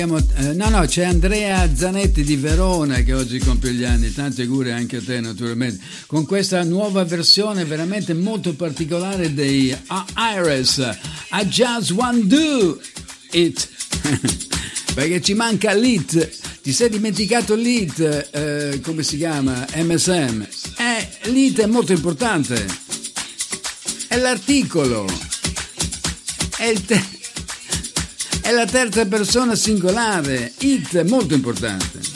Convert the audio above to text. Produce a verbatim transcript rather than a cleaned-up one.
No, no, c'è Andrea Zanetti di Verona che oggi compie gli anni, tanti auguri anche a te naturalmente, con questa nuova versione veramente molto particolare dei Iris, I Just Want Do It, perché ci manca l'It, ti sei dimenticato l'It, eh, come si chiama? M S M, eh, l'It è molto importante, è l'articolo, è il te- è la terza persona singolare, it è molto importante.